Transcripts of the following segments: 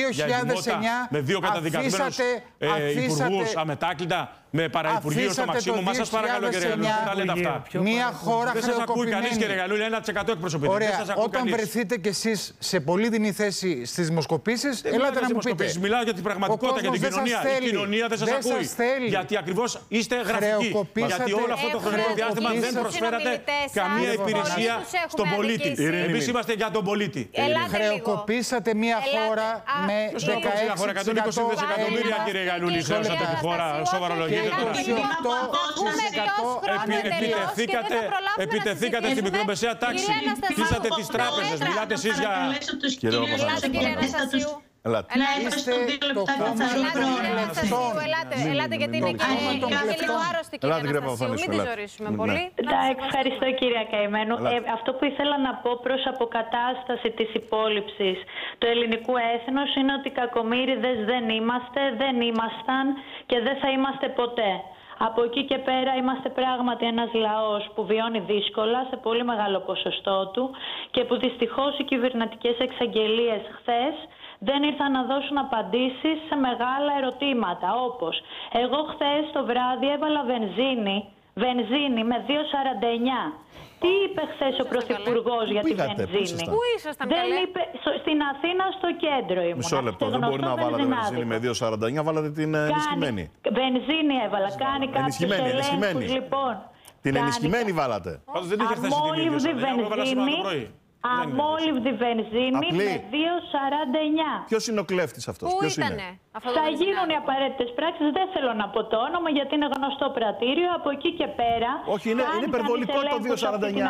με 2 καταδικασμένους υπουργούς αμετάκλητα, με παραυπουργείο στο Μαξίμου. Μα σας παρακαλώ, κύριε Γαλούλη, δεν τα λέτε αυτά. Μια χώρα δεν σας ακούει κανείς, κύριε Γαλούλη, 1% εκπροσωπείτε. Ωραία, όταν βρεθείτε κι εσείς σε πολύ δινή θέση στις δημοσκοπήσεις, ελάτε να μου πείτε. Μιλάω για την πραγματικότητα, για την κοινωνία. Η κοινωνία δεν σας ακούει. Γιατί ακριβώς είστε γραφικοί. Γιατί όλο αυτό το χρονικό διάστημα δεν προσφέρατε καμία υπηρεσία στον πολίτη. Εμείς είμαστε για τον πολίτη. Χρεοκοπήσατε μια χώρα με 16 δισεκατομμύρια, κύριε Γαλούλη, σώσατε τη χώρα, σοβαρολογείτε τώρα. Επιτεθήκατε στην μικρομεσαία τάξη. Κλείσατε τις τράπεζες. Μιλάτε εσείς για... Κύριε Αναστασίου. Είστε το κόμμα των λεφτών. Ελάτε, γιατί είναι και λίγο άρρωστη, κύριε Αναστασίου. Μην τη ζωρίσουμε πολύ. Ευχαριστώ, κυρία Καημένο. Αυτό που ήθελα να πω προς αποκατάσταση της υπόλοιψης του ελληνικού έθνους είναι ότι κακομοίριδες δεν είμαστε, δεν ήμασταν και δεν θα είμαστε ποτέ. Από εκεί και πέρα είμαστε πράγματι ένας λαός που βιώνει δύσκολα σε πολύ μεγάλο ποσοστό του και που δυστυχώς οι κυβερνητικές εξαγγελίες χθες δεν ήρθαν να δώσουν απαντήσεις σε μεγάλα ερωτήματα, όπως εγώ χθες το βράδυ έβαλα βενζίνη με 2,49. Τι είπε χθες ο Πρωθυπουργός για τη βενζίνη? Πού ήσασταν, δεν είπε, στην Αθήνα, στο κέντρο ήμουν. Μισό λεπτό, δεν μπορεί να βάλατε βενζίνη με 2,49, βάλατε την ενισχυμένη. Βενζίνη έβαλα, κάνει κάποιους ελέγχους, λοιπόν. Την ενισχυμένη βάλατε. Αμόλυβδη βενζίνη. Αμόλυβδη βενζίνη με 2,49. Ποιος είναι ο κλέφτης αυτός? Πού ήτανε? Θα γίνουν οι απαραίτητες πράξεις. Δεν θέλω να πω το όνομα γιατί είναι γνωστό πρατήριο. Από εκεί και πέρα. Όχι, είναι υπερβολικό το 2,49.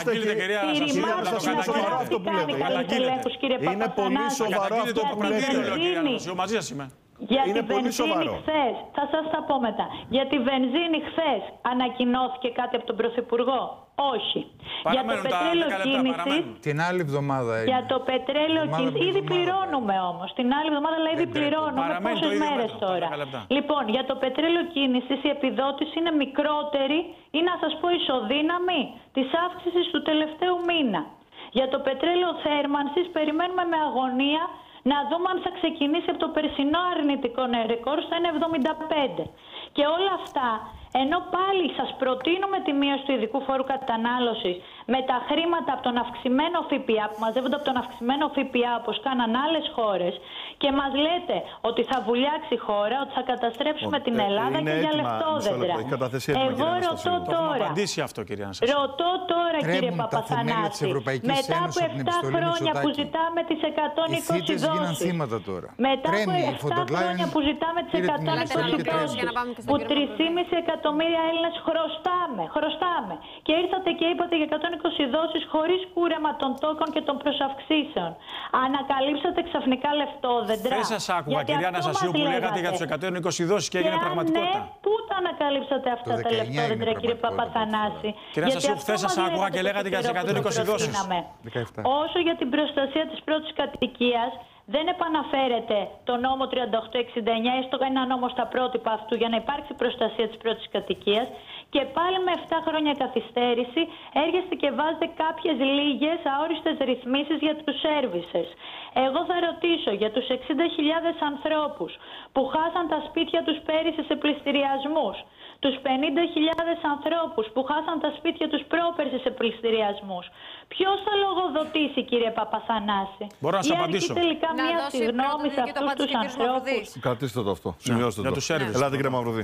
Αυτό που λέτε. Είναι πολύ σοβαρό αυτό που λέτε. Μαζί σας είμαι. Για τη βενζίνη χθες, θα σας τα πω μετά. Για τη βενζίνη χθες ανακοινώθηκε κάτι από τον Πρωθυπουργό? Όχι. Για το πετρέλαιο κίνησης. Την άλλη εβδομάδα. Για το πετρέλαιο κίνησης. Ήδη πληρώνουμε όμως. Την άλλη εβδομάδα, αλλά ήδη πληρώνουμε. Πόσες μέρες τώρα? Λοιπόν, για το πετρέλαιο κίνησης η επιδότηση είναι μικρότερη ή, να σας πω, ισοδύναμη της αύξησης του τελευταίου μήνα. Για το πετρέλαιο θέρμανσης περιμένουμε με αγωνία να δούμε αν θα ξεκινήσει από το περσινό αρνητικό ρεκόρ στο 1,75. Και όλα αυτά, ενώ πάλι σας προτείνουμε τη μείωση του ειδικού φόρου κατανάλωσης με τα χρήματα από τον αυξημένο ΦΠΑ, που μαζεύονται από τον αυξημένο ΦΠΑ όπως κάναν άλλες χώρες, και μας λέτε ότι θα βουλιάξει η χώρα, ότι θα καταστρέψουμε την Ελλάδα και για λεπτόδεντρα. Εγώ ρωτώ τώρα, κύριε Παπαθανάση, μετά από 7 χρόνια που ζητάμε τις 120 δόσεις, μετά από 7 χρόνια που ζητάμε τις 120 δόσεις, που 3,5 εκατομμύρια Έλληνες χρωστάμε, και ήρθατε και είπατε για 120 δόσεις χωρίς κούρεμα των τόκων και των προσαυξήσεων. Ανακαλύψατε ξαφνικά λεφτόδεντρα. Δεν σας άκουγα, κυρία Αναστασίου, που λέγατε για τους 120 δόσεις και έγινε πραγματικότητα. Ναι, πού τα ανακαλύψατε αυτά τα λεφτόδεντρα, κύριε Παπαθανάση? Κυρία Αναστασίου, χθες σας άκουγα και λέγατε για τις 120 δόσεις. Όσο για την προστασία της πρώτης κατοικίας, δεν επαναφέρεται το νόμο 3869 ή στο ένα νόμο στα πρότυπα αυτού για να υπάρξει προστασία της πρώτης κατοικίας, και πάλι με 7 χρόνια καθυστέρηση έρχεστε και βάζετε κάποιες λίγες αόριστες ρυθμίσεις για τους services. Εγώ θα ρωτήσω για τους 60.000 ανθρώπους που χάσαν τα σπίτια τους πέρυσι σε πληστηριασμούς, τους 50.000 ανθρώπους που χάσαν τα σπίτια τους πρόπερσι σε πληστηριασμούς. Ποιος θα λογοδοτήσει, κύριε Παπαθανάση? Μπορώ να σας απαντήσω. Τελικά μια συγγνώμη σε αυτούς τους ανθρώπους? Κρατήστε το αυτό. Σημειώστε το. Ελάτε, κύριε Μαυρουδή.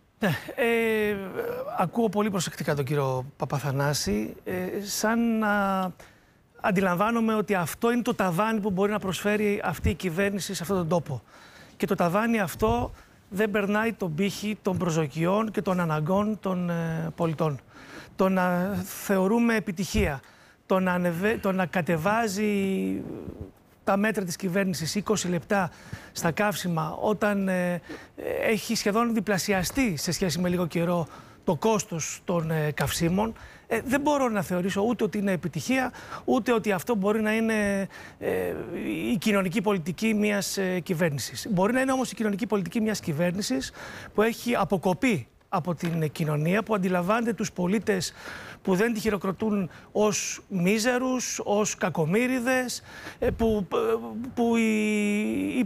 Ακούω πολύ προσεκτικά τον κύριο Παπαθανάση, σαν να αντιλαμβάνομαι ότι αυτό είναι το ταβάνι που μπορεί να προσφέρει αυτή η κυβέρνηση σε αυτόν τον τόπο. Και το ταβάνι αυτό δεν περνάει τον πύχη των προσδοκιών και των αναγκών των πολιτών. Το να θεωρούμε επιτυχία, το να κατεβάζει τα μέτρα της κυβέρνησης 20 λεπτά στα καύσιμα, όταν έχει σχεδόν διπλασιαστεί σε σχέση με λίγο καιρό το κόστος των καυσίμων, δεν μπορώ να θεωρήσω ούτε ότι είναι επιτυχία, ούτε ότι αυτό μπορεί να είναι η κοινωνική πολιτική μιας κυβέρνησης. Μπορεί να είναι όμως η κοινωνική πολιτική μιας κυβέρνησης που έχει αποκοπεί από την κοινωνία, που αντιλαμβάνεται τους πολίτες που δεν τη χειροκροτούν ως μίζερους, ως κακομοίριδες, που οι